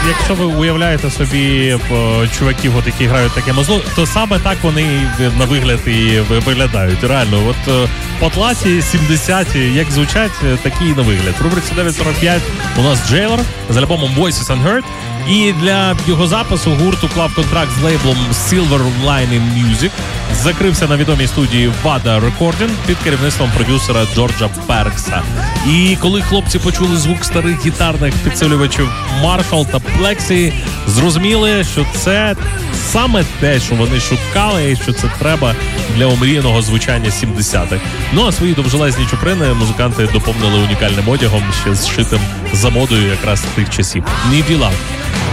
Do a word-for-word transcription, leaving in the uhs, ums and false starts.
якщо ви уявляєте собі о, чуваків, от, які грають таке музло, то саме так вони на вигляд і виглядають. Реально, от потлаті, сімдесяті, як звучать, такі і на вигляд. В рубриці дев'ять сорок п'ять у нас Джейлор з альбомом Voices Unheard. І для його запису гурт уклав контракт з лейблом Silver Lining Music. Закрився на відомій студії Vada Recording під керівництвом продюсера Джорджа Перкса. І коли хлопці почули звук старих гітарних підсилювачів Marshall та Plexi, зрозуміли, що це саме те, що вони шукали, і що це треба для омріяного звучання сімдесятих. Ну а свої довжелезні чуприни музиканти доповнили унікальним одягом, ще зшитим за модою якраз тих часів. Need You Love.